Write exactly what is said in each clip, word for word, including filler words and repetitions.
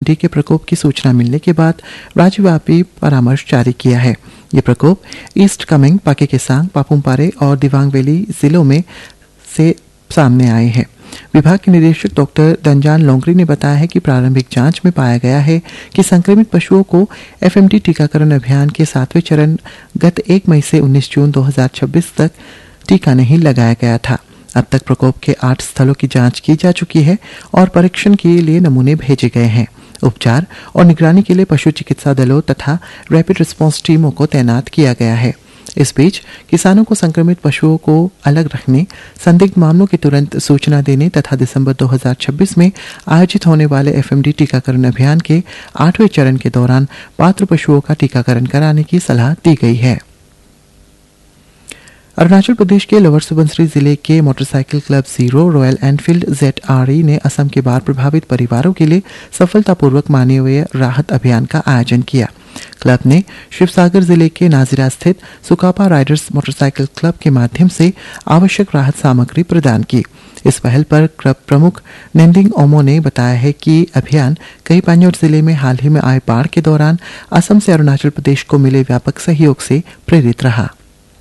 FMD के प्रकोप की सूचना मिलने के बाद राज्यव्यापी परामर्श जारी किया है। ये प्रकोप ईस्ट कामेंग, पाके केसांग, पापुमपारे और दिबांग वैली जिलों में से सामने आए हैं। विभाग के निदेशक डॉक्टर दंजान लोंगरी ने बताया है कि प्रारंभिक जांच में पाया गया है कि संक्रमित पशुओं को एफएमडी टीकाकरण अभियान के सातवें चरण गत एक मई से उन्नीस जून दो हज़ार छब्बीस तक टीका नहीं लगाया गया था। अब तक प्रकोप के आठ स्थलों की जांच की जा चुकी है और परीक्षण के लिए नमूने भेजे गए हैं। उपचार और निगरानी के लिए पशु चिकित्सा दलों तथा रैपिड रिस्पांस टीमों को तैनात किया गया है। इस बीच किसानों को संक्रमित पशुओं को अलग रखने, संदिग्ध मामलों की तुरंत सूचना देने तथा दिसंबर दो हज़ार छब्बीस में आयोजित होने वाले एफएमडी टीकाकरण अभियान के आठवें चरण के दौरान पात्र पशुओं का टीकाकरण कराने की सलाह दी गई है। अरुणाचल प्रदेश के लोअर सुबनसिरी जिले के motorcycle club zero royal Enfield Z R E ने असम के बाढ़ प्रभावित परिवारों के लिए सफलतापूर्वक मानवीय राहत अभियान का आयोजन किया। क्लब ने शिवसागर जिले के नाजिरा स्थित सुकापा राइडर्स मोटरसाइकिल क्लब के माध्यम से आवश्यक राहत सामग्री प्रदान की। इस पहल पर क्लब प्रमुख नेंदिंग ओमो ने बताया है कि अभियान कई पान्योर जिले में हाल ही में आए बाढ़ के दौरान असम से अरुणाचल प्रदेश को मिले व्यापक सहयोग से प्रेरित रहा।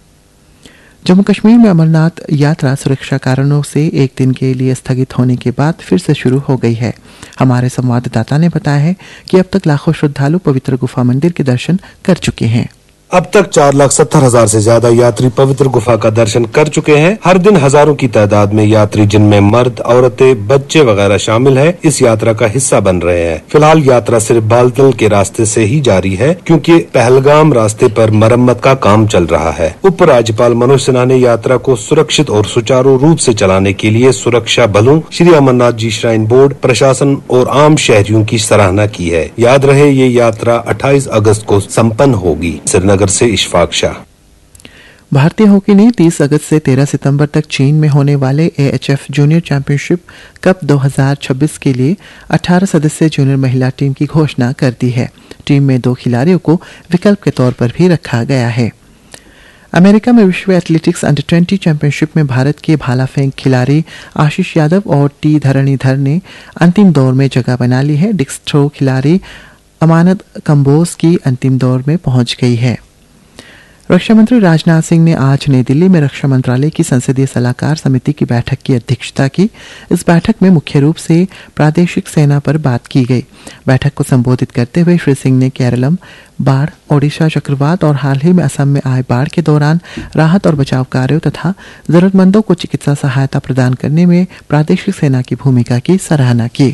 जम्मू कश्मीर में अमरनाथ यात्रा सुरक्षा कारणों से एक दिन के लिए स्थगित होने के बाद फिर से शुरू हो गई है। हमारे संवाददाता ने बताया है कि अब तक लाखों श्रद्धालु पवित्र गुफा मंदिर के दर्शन कर चुके हैं। अब तक चार लाख सत्तर हजार से ज्यादा यात्री पवित्र गुफा का दर्शन कर चुके हैं। हर दिन हजारों की तादाद में यात्री, जिनमें मर्द, औरतें, बच्चे वगैरह शामिल हैं, इस यात्रा का हिस्सा बन रहे हैं। फिलहाल यात्रा सिर्फ बालतल के रास्ते से ही जारी है, क्योंकि पहलगाम रास्ते पर मरम्मत का काम चल रहा है। उपराज्यपाल मनोज सिन्हा ने यात्रा को सुरक्षित और सुचारू रूप से चलाने के लिए सुरक्षा बलों, श्री अमरनाथ जी श्राइन बोर्ड, प्रशासन और आम शहरियों की सराहना की है। याद रहे, ये यात्रा अट्ठाईस अगस्त को सम्पन्न होगी। श्रीनगर से इशफाक शाह। भारतीय हॉकी ने तीस अगस्त से तेरह सितंबर तक चीन में होने वाले एएचएफ जूनियर चैंपियनशिप कप दो हज़ार छब्बीस के लिए अठारह सदस्यीय जूनियर महिला टीम की घोषणा कर दी है। टीम में दो खिलाड़ियों को विकल्प के तौर पर भी रखा गया है। अमेरिका में विश्व एथलेटिक्स अंडर बीस चैंपियनशिप में भारत के भाला फेंक खिलाड़ी आशीष यादव और टी धरणीधर ने अंतिम दौर में जगह बना ली है। डिस्क थ्रो खिलाड़ी अमानत कंबोज की अंतिम दौर में पहुंच गई है। रक्षा मंत्री राजनाथ सिंह ने आज नई दिल्ली में रक्षा मंत्रालय की संसदीय सलाहकार समिति की बैठक की अध्यक्षता की। इस बैठक में मुख्य रूप से प्रादेशिक सेना पर बात की गई। बैठक को संबोधित करते हुए श्री सिंह ने केरलम बाढ़, ओडिशा चक्रवात और हाल ही में असम में आए बाढ़ के दौरान राहत और बचाव कार्यों तथा जरूरतमंदों को चिकित्सा सहायता प्रदान करने में प्रादेशिक सेना की भूमिका की सराहना की।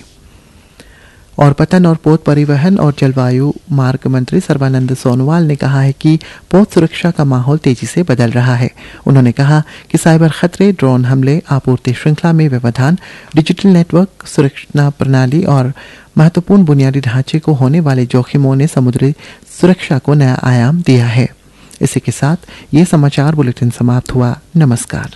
और पतन और पोत परिवहन और जलवायु मार्ग मंत्री सर्बानंद सोनोवाल ने कहा है कि पोत सुरक्षा का माहौल तेजी से बदल रहा है। उन्होंने कहा कि साइबर खतरे, ड्रोन हमले, आपूर्ति श्रृंखला में व्यवधान, डिजिटल नेटवर्क सुरक्षा प्रणाली और महत्वपूर्ण बुनियादी ढांचे को होने वाले जोखिमों ने समुद्री सुरक्षा को नया आयाम दिया है। इसी के साथ ये समाचार बुलेटिन समाप्त हुआ। नमस्कार।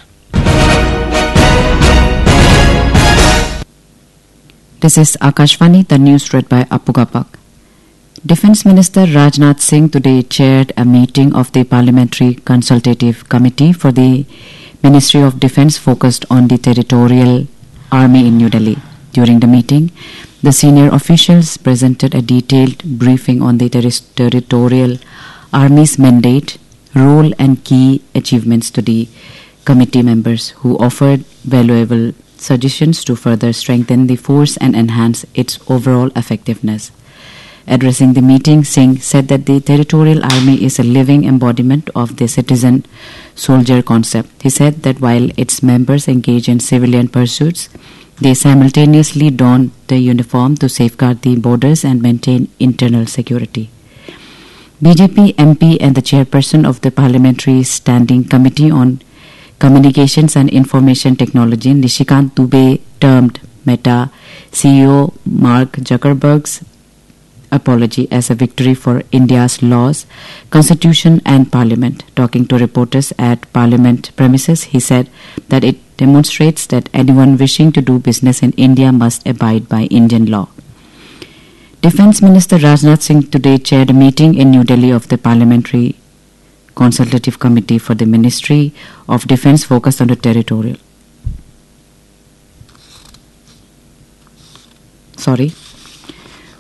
This is Akashvani, the news read by Appu Gapak. Defence Minister Rajnath Singh today chaired a meeting of the Parliamentary Consultative Committee for the Ministry of Defence focused on the Territorial Army in New Delhi. During the meeting, the senior officials presented a detailed briefing on the ter- Territorial Army's mandate, role and key achievements to the committee members, who offered valuable suggestions to further strengthen the force and enhance its overall effectiveness. Addressing the meeting, Singh said that the Territorial Army is a living embodiment of the citizen-soldier concept. He said that while its members engage in civilian pursuits, they simultaneously don the uniform to safeguard the borders and maintain internal security. B J P M P and the chairperson of the Parliamentary Standing Committee on Communications and Information Technology, Nishikant Dubey, termed Meta C E O Mark Zuckerberg's apology as a victory for India's laws, constitution and parliament. Talking to reporters at parliament premises, he said that it demonstrates that anyone wishing to do business in India must abide by Indian law. Defence Minister Rajnath Singh today chaired a meeting in New Delhi of the Parliamentary Consultative Committee for the Ministry of Defence focused on the territorial. Sorry.